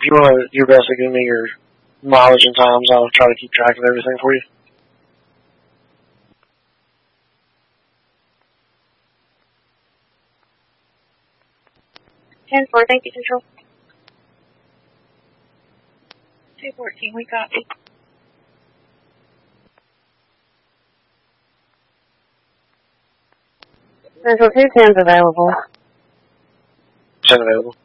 you want to do your best to give me your mileage and times, I'll try to keep track of everything for you. 10-4, thank you, Control. 214, we copy. Central 210's available. 10 available.